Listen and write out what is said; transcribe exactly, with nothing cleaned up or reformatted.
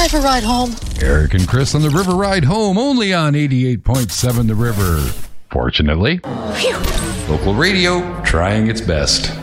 River Ride Home. Eric and Chris on the River Ride Home, only on eighty-eight point seven The River. Fortunately, Phew. local radio trying its best.